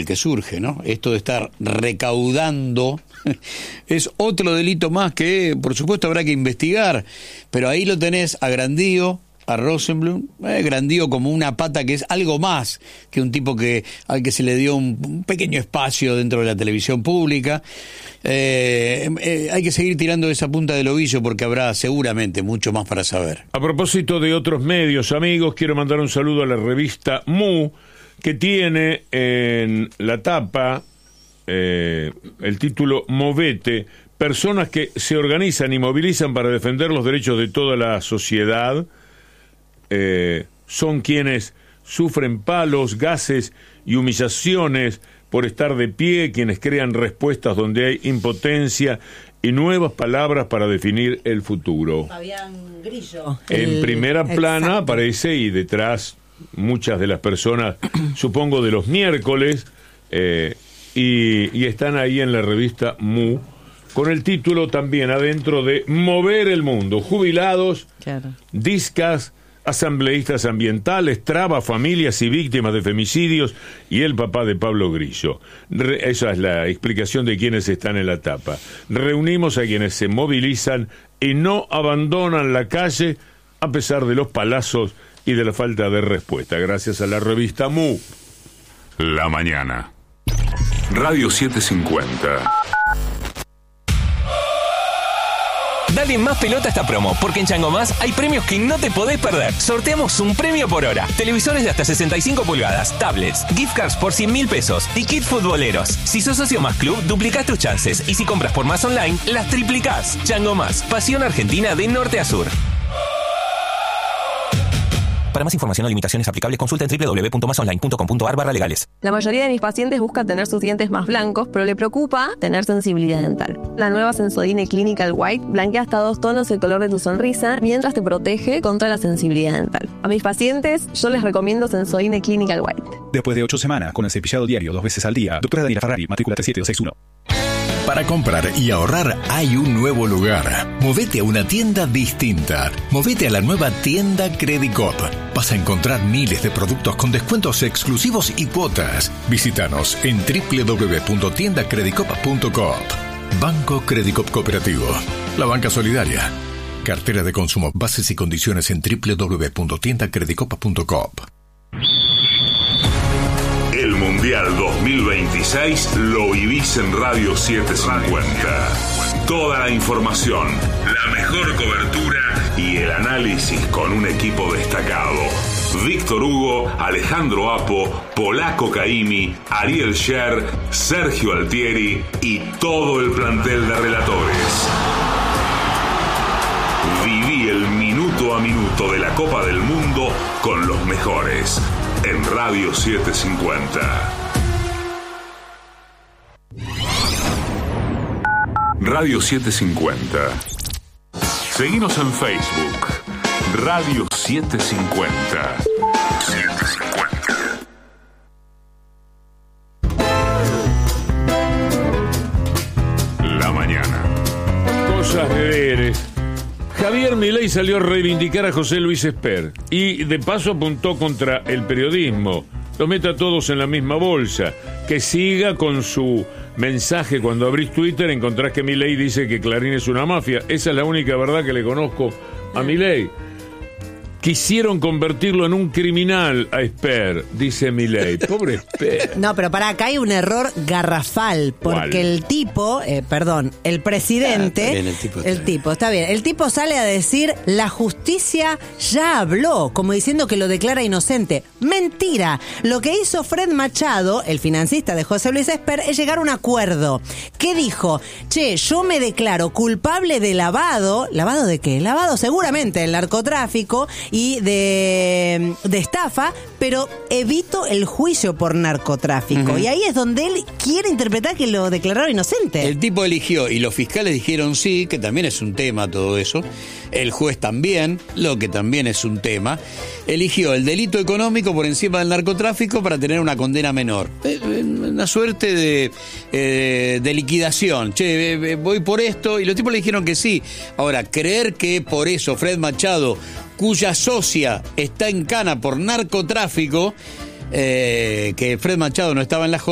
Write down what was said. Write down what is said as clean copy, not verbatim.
el que surge, ¿no? Esto de estar recaudando es otro delito más que, por supuesto, habrá que investigar, pero ahí lo tenés a Grandío, a Rosenblum, Grandío como una pata que es algo más que un tipo al que se le dio un pequeño espacio dentro de la televisión pública. Hay que seguir tirando esa punta del ovillo porque habrá seguramente mucho más para saber. A propósito de otros medios, amigos, quiero mandar un saludo a la revista Mu, que tiene en la tapa el título Movete, personas que se organizan y movilizan para defender los derechos de toda la sociedad. Son quienes sufren palos, gases y humillaciones por estar de pie, quienes crean respuestas donde hay impotencia y nuevas palabras para definir el futuro. Fabián Grillo. En primera plana exacto. aparece, y detrás muchas de las personas, supongo de los miércoles, y están ahí en la revista Mu, con el título también adentro de Mover el Mundo. Jubilados, Claro. discas, asambleístas ambientales, trabas, familias y víctimas de femicidios y el papá de Pablo Grillo. Esa es la explicación de quienes están en la tapa. Reunimos a quienes se movilizan y no abandonan la calle a pesar de los palazos y de la falta de respuesta. Gracias a la revista Mu. La mañana. Radio 750. Dale más pelota a esta promo, porque en Chango Más hay premios que no te podés perder. Sorteamos un premio por hora. Televisores de hasta 65 pulgadas, tablets, gift cards por 100.000 pesos y kit futboleros. Si sos socio Más Club, duplicás tus chances. Y si compras por Más Online, las triplicás. Chango Más, pasión argentina de norte a sur. Para más información o limitaciones aplicables, consulta en www.masonline.com.ar/legales. La mayoría de mis pacientes buscan tener sus dientes más blancos, pero le preocupa tener sensibilidad dental. La nueva Sensodyne Clinical White blanquea hasta 2 tonos el color de tu sonrisa, mientras te protege contra la sensibilidad dental. A mis pacientes, yo les recomiendo Sensodyne Clinical White. Después de 8 semanas, con el cepillado diario 2 veces al día. Doctora Daniela Ferrari, matrícula 37261. Para comprar y ahorrar hay un nuevo lugar. Movete a una tienda distinta. Movete a la nueva tienda Credicop. Vas a encontrar miles de productos con descuentos exclusivos y cuotas. Visítanos en www.tiendacredicop.coop. Banco Credicop Cooperativo. La banca solidaria. Cartera de consumo. Bases y condiciones en www.tiendacredicop.coop. El Mundial 2026 lo vivís en Radio 750. Toda la información, la mejor cobertura y el análisis con un equipo destacado. Víctor Hugo, Alejandro Apo, Polaco Caimi, Ariel Sher, Sergio Altieri y todo el plantel de relatores. Viví el minuto a minuto de la Copa del Mundo con los mejores. En Radio 750. Radio 750. Seguinos en Facebook. Radio 750. 750. La mañana. Cosas de veres. Javier Milei salió a reivindicar a José Luis Esper y de paso apuntó contra el periodismo. Los mete a todos en la misma bolsa. Que siga con su mensaje. Cuando abrís Twitter encontrás que Milei dice que Clarín es una mafia. Esa es la única verdad que le conozco a Milei. Quisieron convertirlo en un criminal a Esper, dice Milei. Pobre Esper. No, pero para acá hay un error garrafal, porque ¿Cuál? el tipo, el presidente, está bien. El tipo sale a decir, la justicia ya habló, como diciendo que lo declara inocente. Mentira. Lo que hizo Fred Machado, el financista de José Luis Esper, es llegar a un acuerdo. ¿Qué dijo? Che, yo me declaro culpable de lavado. ¿Lavado de qué? Lavado seguramente del narcotráfico y de estafa, pero evito el juicio por narcotráfico. Y ahí es donde él quiere interpretar que lo declararon inocente. El tipo eligió, y los fiscales dijeron sí, que también es un tema todo eso. El juez también, lo que también es un tema. Eligió el delito económico por encima del narcotráfico para tener una condena menor. Una suerte de liquidación. Che, voy por esto, y los tipos le dijeron que sí. Ahora, creer que por eso Fred Machado, cuya socia está en cana por narcotráfico, que Fred Machado no estaba en la